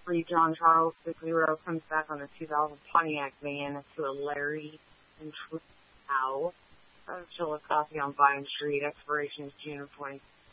Free John Charles 60 comes back on a 2000 Pontiac van to a Larry and True Chillicothe on Vine Street. Expiration is June of 20.